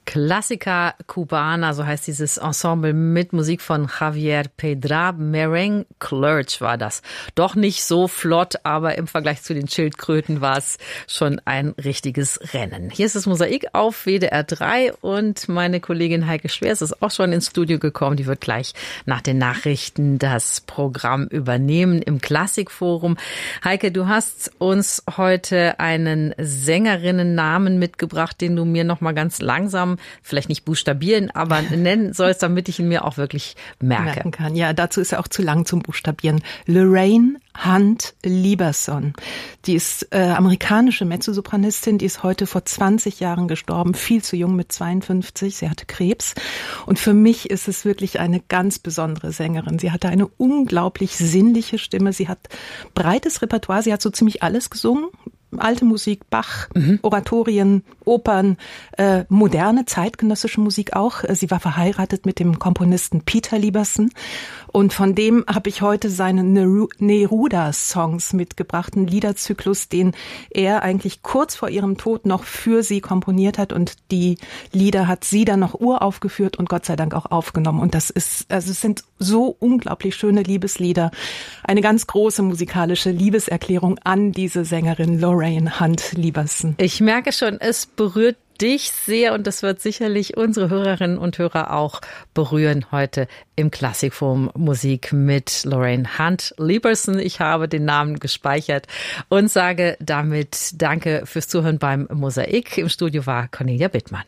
Clásica Cubana, so heißt dieses Ensemble mit Musik von Javier Pedra. Merengue Clerch war das. Doch nicht so flott, aber im Vergleich zu den Schildkröten war es schon ein richtiges Rennen. Hier ist das Mosaik auf WDR 3 und meine Kollegin Heike Schwers ist auch schon ins Studio gekommen. Die wird gleich nach den Nachrichten das Programm übernehmen im Klassikforum. Heike, du hast uns heute einen Sängerinnennamen mitgebracht, den du mir noch mal ganz langsam, vielleicht nicht buchstabieren, aber nennen sollst, damit ich ihn mir auch wirklich merken kann. Ja, dazu ist er auch zu lang zum Buchstabieren. Lorraine Hunt Lieberson. Die ist amerikanische Mezzosopranistin, die ist heute vor 20 Jahren gestorben, viel zu jung mit 52. Sie hatte Krebs. Und für mich ist es wirklich eine ganz besondere Sängerin. Sie hatte eine unglaublich sinnliche Stimme. Sie hat breites Repertoire. Sie hat so ziemlich alles gesungen. Alte Musik, Bach, Oratorien, Opern, moderne zeitgenössische Musik auch. Sie war verheiratet mit dem Komponisten Peter Lieberson und von dem habe ich heute seine Neruda-Songs mitgebracht, einen Liederzyklus, den er eigentlich kurz vor ihrem Tod noch für sie komponiert hat und die Lieder hat sie dann noch uraufgeführt und Gott sei Dank auch aufgenommen und das ist, also es sind so unglaublich schöne Liebeslieder, eine ganz große musikalische Liebeserklärung an diese Sängerin Lorraine Hunt Lieberson. Ich merke schon, es berührt dich sehr und das wird sicherlich unsere Hörerinnen und Hörer auch berühren heute im Klassikforum Musik mit Lorraine Hunt Lieberson. Ich habe den Namen gespeichert und sage damit Danke fürs Zuhören beim Mosaik. Im Studio war Cornelia Bittmann.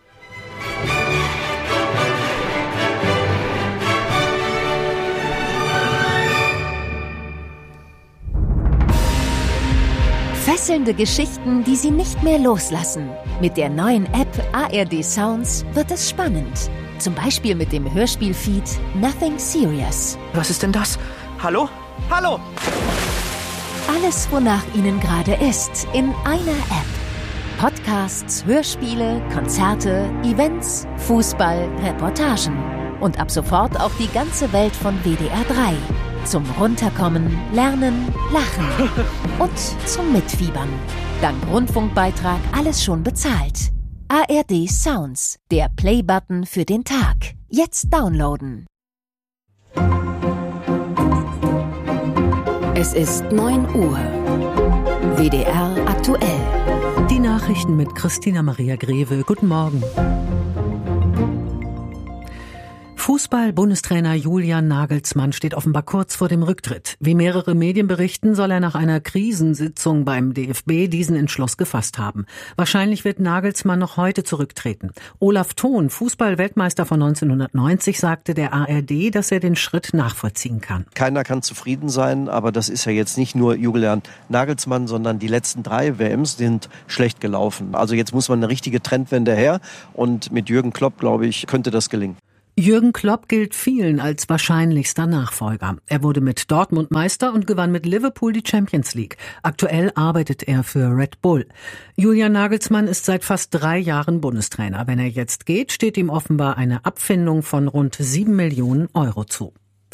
Fesselnde Geschichten, die Sie nicht mehr loslassen. Mit der neuen App ARD Sounds wird es spannend. Zum Beispiel mit dem Hörspielfeed Nothing Serious. Was ist denn das? Hallo? Hallo! Alles, wonach Ihnen gerade ist, in einer App. Podcasts, Hörspiele, Konzerte, Events, Fußball, Reportagen. Und ab sofort auch die ganze Welt von WDR 3. Zum Runterkommen, Lernen, Lachen und zum Mitfiebern. Dank Rundfunkbeitrag alles schon bezahlt. ARD Sounds, der Play-Button für den Tag. Jetzt downloaden. Es ist 9 Uhr. WDR aktuell. Die Nachrichten mit Christina Maria Greve. Guten Morgen. Fußball-Bundestrainer Julian Nagelsmann steht offenbar kurz vor dem Rücktritt. Wie mehrere Medien berichten, soll er nach einer Krisensitzung beim DFB diesen Entschluss gefasst haben. Wahrscheinlich wird Nagelsmann noch heute zurücktreten. Olaf Thon, Fußball-Weltmeister von 1990, sagte der ARD, dass er den Schritt nachvollziehen kann. Keiner kann zufrieden sein, aber das ist ja jetzt nicht nur Julian Nagelsmann, sondern die letzten 3 WMs sind schlecht gelaufen. Also jetzt muss man eine richtige Trendwende her und mit Jürgen Klopp, glaube ich, könnte das gelingen. Jürgen Klopp gilt vielen als wahrscheinlichster Nachfolger. Er wurde mit Dortmund Meister und gewann mit Liverpool die Champions League. Aktuell arbeitet er für Red Bull. Julian Nagelsmann ist seit fast 3 Jahren Bundestrainer. Wenn er jetzt geht, steht ihm offenbar eine Abfindung von rund 7 Millionen Euro zu.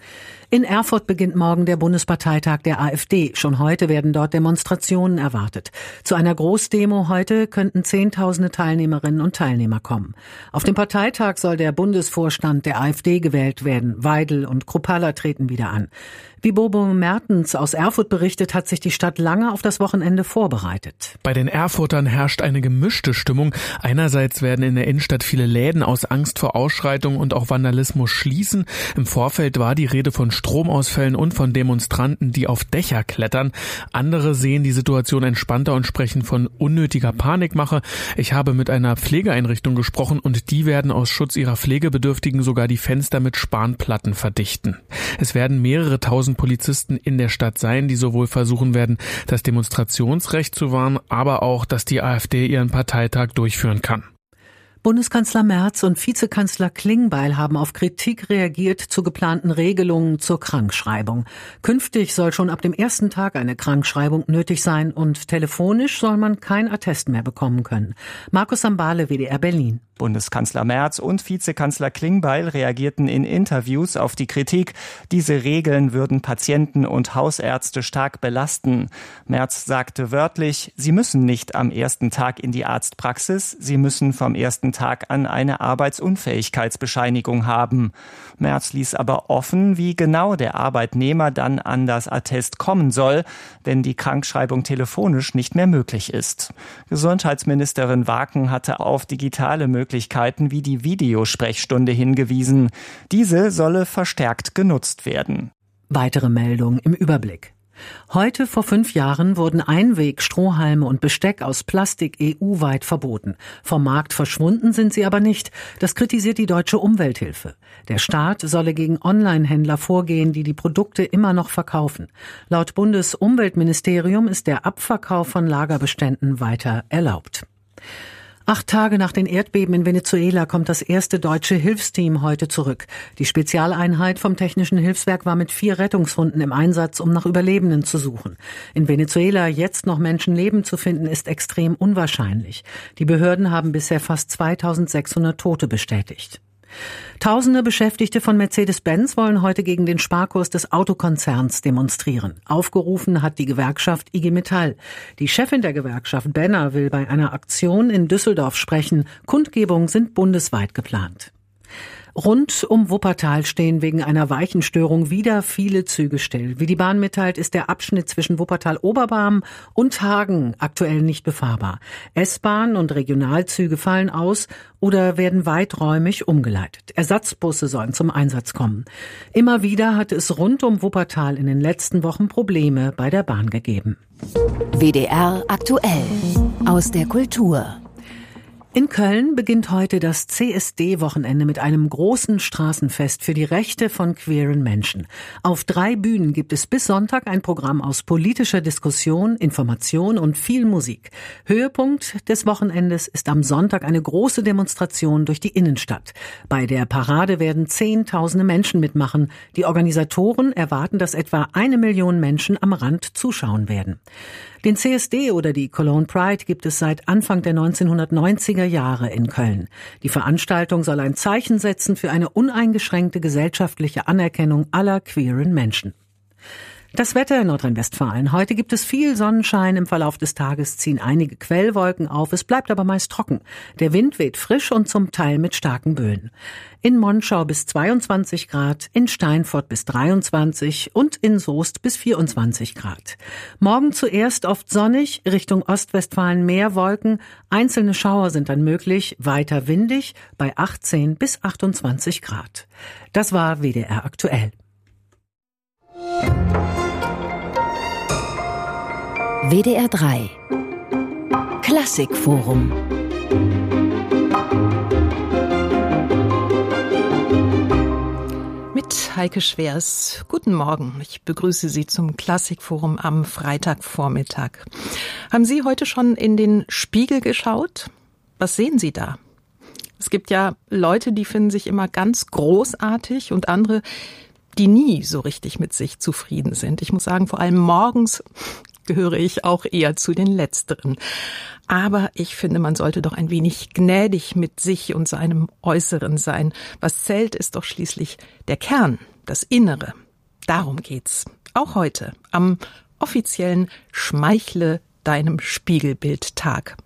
In Erfurt beginnt morgen der Bundesparteitag der AfD. Schon heute werden dort Demonstrationen erwartet. Zu einer Großdemo heute könnten Zehntausende Teilnehmerinnen und Teilnehmer kommen. Auf dem Parteitag soll der Bundesvorstand der AfD gewählt werden. Weidel und Kruppalla treten wieder an. Wie Bobo Mertens aus Erfurt berichtet, hat sich die Stadt lange auf das Wochenende vorbereitet. Bei den Erfurtern herrscht eine gemischte Stimmung. Einerseits werden in der Innenstadt viele Läden aus Angst vor Ausschreitungen und auch Vandalismus schließen. Im Vorfeld war die Rede von Stromausfällen und von Demonstranten, die auf Dächer klettern. Andere sehen die Situation entspannter und sprechen von unnötiger Panikmache. Ich habe mit einer Pflegeeinrichtung gesprochen und die werden aus Schutz ihrer Pflegebedürftigen sogar die Fenster mit Spanplatten verdichten. Es werden mehrere tausend Polizisten in der Stadt sein, die sowohl versuchen werden, das Demonstrationsrecht zu wahren, aber auch, dass die AfD ihren Parteitag durchführen kann. Bundeskanzler Merz und Vizekanzler Klingbeil haben auf Kritik reagiert zu geplanten Regelungen zur Krankschreibung. Künftig soll schon ab dem ersten Tag eine Krankschreibung nötig sein und telefonisch soll man kein Attest mehr bekommen können. Markus Sambale, WDR Berlin. Bundeskanzler Merz und Vizekanzler Klingbeil reagierten in Interviews auf die Kritik, diese Regeln würden Patienten und Hausärzte stark belasten. Merz sagte wörtlich, sie müssen nicht am ersten Tag in die Arztpraxis, sie müssen vom ersten Tag an eine Arbeitsunfähigkeitsbescheinigung haben. Merz ließ aber offen, wie genau der Arbeitnehmer dann an das Attest kommen soll, wenn die Krankschreibung telefonisch nicht mehr möglich ist. Gesundheitsministerin Waken hatte auf digitale Möglichkeiten wie die Videosprechstunde hingewiesen. Diese solle verstärkt genutzt werden. Weitere Meldung im Überblick. Heute vor 5 Jahren wurden Einweg-Strohhalme und Besteck aus Plastik EU-weit verboten. Vom Markt verschwunden sind sie aber nicht. Das kritisiert die Deutsche Umwelthilfe. Der Staat solle gegen Online-Händler vorgehen, die die Produkte immer noch verkaufen. Laut Bundesumweltministerium ist der Abverkauf von Lagerbeständen weiter erlaubt. 8 Tage nach den Erdbeben in Venezuela kommt das erste deutsche Hilfsteam heute zurück. Die Spezialeinheit vom Technischen Hilfswerk war mit 4 Rettungshunden im Einsatz, um nach Überlebenden zu suchen. In Venezuela jetzt noch Menschenleben zu finden, ist extrem unwahrscheinlich. Die Behörden haben bisher fast 2600 Tote bestätigt. Tausende Beschäftigte von Mercedes-Benz wollen heute gegen den Sparkurs des Autokonzerns demonstrieren. Aufgerufen hat die Gewerkschaft IG Metall. Die Chefin der Gewerkschaft Benner will bei einer Aktion in Düsseldorf sprechen. Kundgebungen sind bundesweit geplant. Rund um Wuppertal stehen wegen einer Weichenstörung wieder viele Züge still. Wie die Bahn mitteilt, ist der Abschnitt zwischen Wuppertal-Oberbarm und Hagen aktuell nicht befahrbar. S-Bahn und Regionalzüge fallen aus oder werden weiträumig umgeleitet. Ersatzbusse sollen zum Einsatz kommen. Immer wieder hatte es rund um Wuppertal in den letzten Wochen Probleme bei der Bahn gegeben. WDR aktuell aus der Kultur. In Köln beginnt heute das CSD-Wochenende mit einem großen Straßenfest für die Rechte von queeren Menschen. Auf 3 Bühnen gibt es bis Sonntag ein Programm aus politischer Diskussion, Information und viel Musik. Höhepunkt des Wochenendes ist am Sonntag eine große Demonstration durch die Innenstadt. Bei der Parade werden Zehntausende Menschen mitmachen. Die Organisatoren erwarten, dass etwa 1 Million Menschen am Rand zuschauen werden. Den CSD oder die Cologne Pride gibt es seit Anfang der 1990er Jahre in Köln. Die Veranstaltung soll ein Zeichen setzen für eine uneingeschränkte gesellschaftliche Anerkennung aller queeren Menschen. Das Wetter in Nordrhein-Westfalen. Heute gibt es viel Sonnenschein. Im Verlauf des Tages ziehen einige Quellwolken auf. Es bleibt aber meist trocken. Der Wind weht frisch und zum Teil mit starken Böen. In Monschau bis 22 Grad, in Steinfurt bis 23 und in Soest bis 24 Grad. Morgen zuerst oft sonnig, Richtung Ostwestfalen mehr Wolken. Einzelne Schauer sind dann möglich, weiter windig bei 18 bis 28 Grad. Das war WDR aktuell. WDR 3 Klassikforum. Mit Heike Schwers. Guten Morgen. Ich begrüße Sie zum Klassikforum am Freitagvormittag. Haben Sie heute schon in den Spiegel geschaut? Was sehen Sie da? Es gibt ja Leute, die finden sich immer ganz großartig und andere, die nie so richtig mit sich zufrieden sind. Ich muss sagen, vor allem morgens gehöre ich auch eher zu den Letzteren. Aber ich finde, man sollte doch ein wenig gnädig mit sich und seinem Äußeren sein. Was zählt, ist doch schließlich der Kern, das Innere. Darum geht's. Auch heute, am offiziellen Schmeichle deinem Spiegelbild-Tag.